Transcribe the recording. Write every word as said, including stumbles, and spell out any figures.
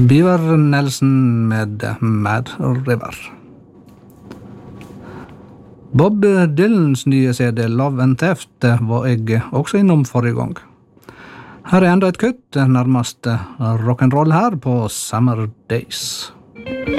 Beaver Nelson med Mad River. Bob Dylans nye C D Love and Theft var jeg også innom forrige gang. Her er enda et kutt, nærmest rock'n'roll her på Summer Days.